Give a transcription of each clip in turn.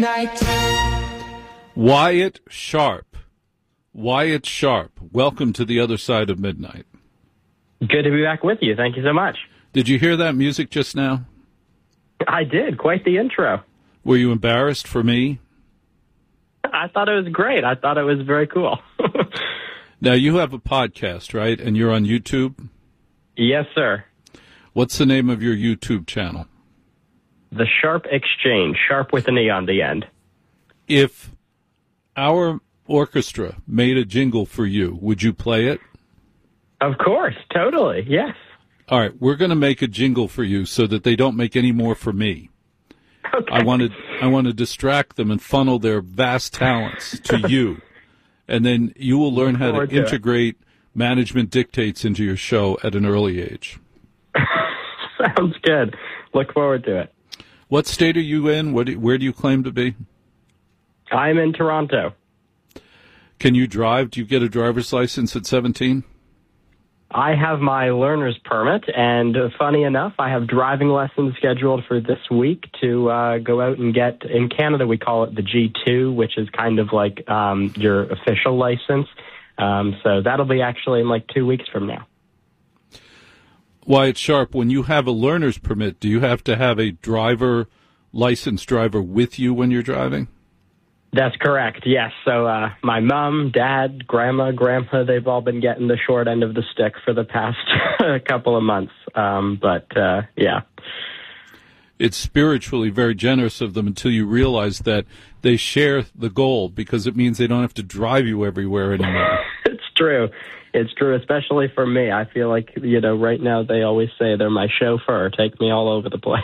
Wyatt Sharp. Wyatt Sharp, welcome to the other side of midnight. Good to be back with you. Thank you so much. Did you hear that music just now? I did. Quite the intro. Were you embarrassed for me? I thought it was great. I thought it was very cool. Now, you have a podcast, right? And you're on YouTube? Yes, sir. What's the name of your YouTube channel? The Sharp Exchange, Sharp with an E on the end. If our orchestra made a jingle for you, would you play it? Of course, totally, yes. All right, we're going to make a jingle for you so that they don't make any more for me. Okay. I want to distract them and funnel their vast talents to you, and then you will learn how to integrate Management Dictates into your show at an early age. Sounds good. Look forward to it. What state are you in? Where do you claim to be? I'm in Toronto. Can you drive? Do you get a driver's license at 17? I have my learner's permit, and funny enough, I have driving lessons scheduled for this week to go out and get, in Canada we call it the G2, which is kind of like your official license. So that'll be actually in like 2 weeks from now. Wyatt Sharp, when you have a learner's permit, do you have to have a licensed driver with you when you're driving? That's correct, yes. So my mom, dad, grandma, grandpa, they've all been getting the short end of the stick for the past couple of months. Yeah. It's spiritually very generous of them until you realize that they share the goal, because it means they don't have to drive you everywhere anymore. It's true. It's true, especially for me. I feel like, right now they always say they're my chauffeur. Take me all over the place.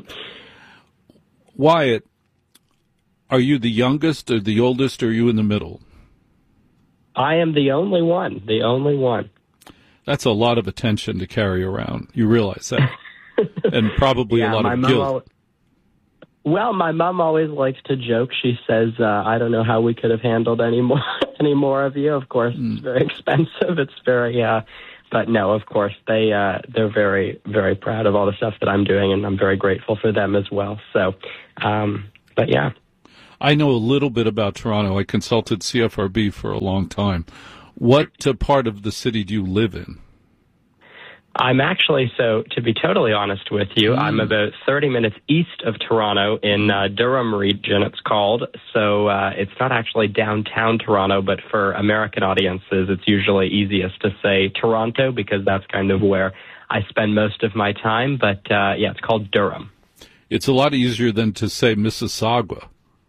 Wyatt, are you the youngest or the oldest, or are you in the middle? I am the only one. That's a lot of attention to carry around. You realize that? And probably a lot of guilt. Well, my mom always likes to joke. She says, I don't know how we could have handled any more of you. Of course, It's very expensive. It's very, but no, of course, they're very, very proud of all the stuff that I'm doing, and I'm very grateful for them as well. So, but yeah. I know a little bit about Toronto. I consulted CFRB for a long time. What part of the city do you live in? I'm actually, so to be totally honest with you, I'm about 30 minutes east of Toronto in Durham region, it's called. So it's not actually downtown Toronto, but for American audiences, it's usually easiest to say Toronto because that's kind of where I spend most of my time. But yeah, it's called Durham. It's a lot easier than to say Mississauga.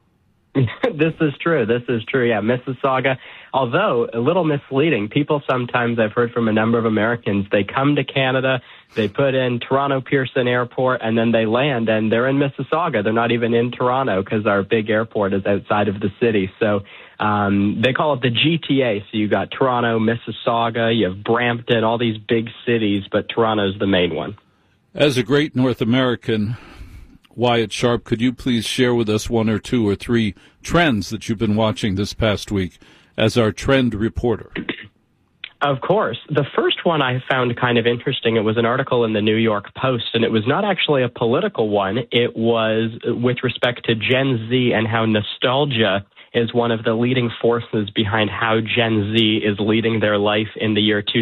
This is true. Yeah, Mississauga. Although a little misleading, people sometimes, I've heard from a number of Americans, they come to Canada, they put in Toronto Pearson Airport, and then they land, and they're in Mississauga. They're not even in Toronto because our big airport is outside of the city. So they call it the GTA. So you got Toronto, Mississauga, you have Brampton, all these big cities, but Toronto's the main one. As a great North American, Wyatt Sharp, could you please share with us one or two or three trends that you've been watching this past week as our trend reporter? Of course. The first one I found kind of interesting. It was an article in the New York Post, and it was not actually a political one. It was with respect to Gen Z and how nostalgia is one of the leading forces behind how Gen Z is leading their life in the year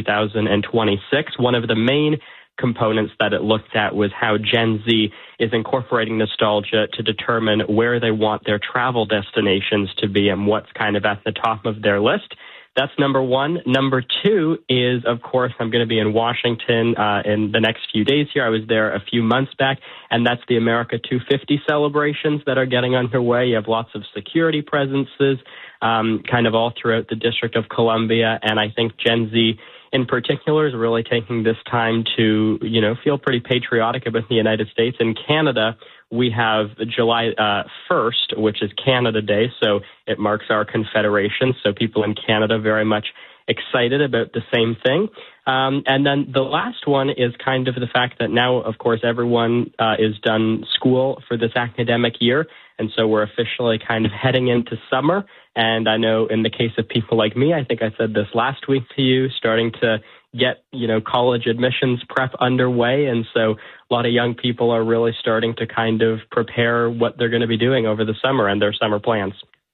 2026. One of the main components that it looked at was how Gen Z is incorporating nostalgia to determine where they want their travel destinations to be and what's kind of at the top of their list. That's number one. Number two is, of course, I'm going to be in Washington in the next few days here. I was there a few months back, and that's the America 250 celebrations that are getting underway. You have lots of security presences kind of all throughout the District of Columbia, and I think Gen Z in particular is really taking this time to, feel pretty patriotic about the United States. In Canada, we have July 1st, which is Canada Day, so it marks our Confederation. So people in Canada very much excited about the same thing. And then the last one is kind of the fact that now, of course, everyone is done school for this academic year. And so we're officially kind of heading into summer. And I know in the case of people like me, I think I said this last week to you, starting to get, college admissions prep underway. And so a lot of young people are really starting to kind of prepare what they're going to be doing over the summer and their summer plans.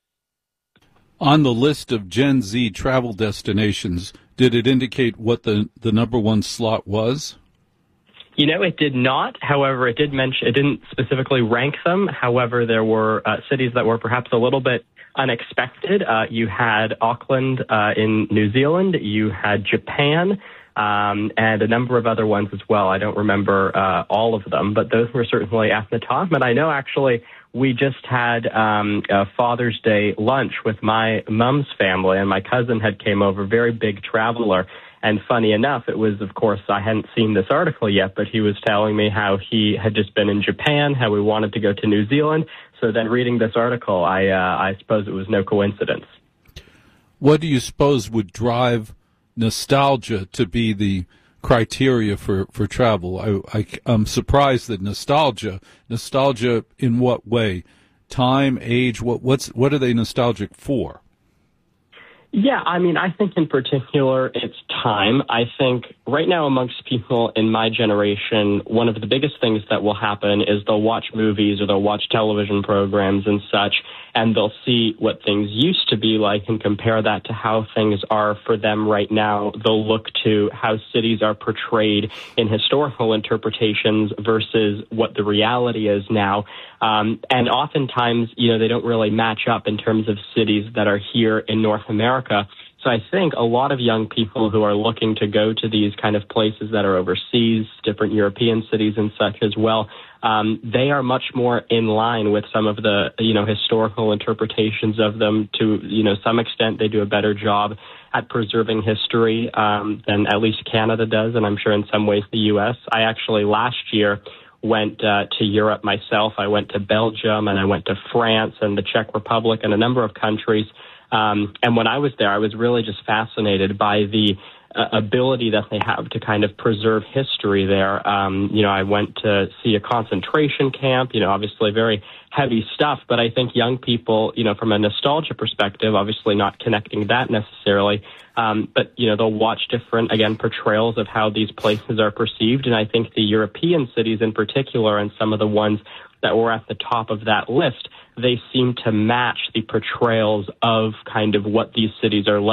On the list of Gen Z travel destinations, did it indicate what the number one slot was? It did not. However, it didn't specifically rank them. However, there were cities that were perhaps a little bit unexpected. You had Auckland in New Zealand. You had Japan, and a number of other ones as well. I don't remember all of them, but those were certainly at the top. And I know actually we just had a Father's Day lunch with my mom's family, and my cousin had came over, very big traveler. And funny enough, it was, of course, I hadn't seen this article yet, but he was telling me how he had just been in Japan, how he wanted to go to New Zealand. So then reading this article, I suppose it was no coincidence. What do you suppose would drive nostalgia to be the criteria for travel? I'm surprised that nostalgia in what way? Time, age, what are they nostalgic for? Yeah, I think in particular it's time. I think right now amongst people in my generation, one of the biggest things that will happen is they'll watch movies or they'll watch television programs and such, and they'll see what things used to be like and compare that to how things are for them right now. They'll look to how cities are portrayed in historical interpretations versus what the reality is now. And oftentimes, they don't really match up in terms of cities that are here in North America. So I think a lot of young people who are looking to go to these kind of places that are overseas, different European cities and such as well, they are much more in line with some of the, historical interpretations of them. To, some extent, they do a better job at preserving history than at least Canada does, and I'm sure in some ways the U.S. I actually last year went to Europe myself. I went to Belgium and I went to France and the Czech Republic and a number of countries. And when I was there, I was really just fascinated by the ability that they have to kind of preserve history there. I went to see a concentration camp, obviously very heavy stuff, but I think young people, from a nostalgia perspective, obviously not connecting that necessarily, but, they'll watch different, again, portrayals of how these places are perceived. And I think the European cities in particular, and some of the ones that were at the top of that list, they seem to match the portrayals of kind of what these cities are like.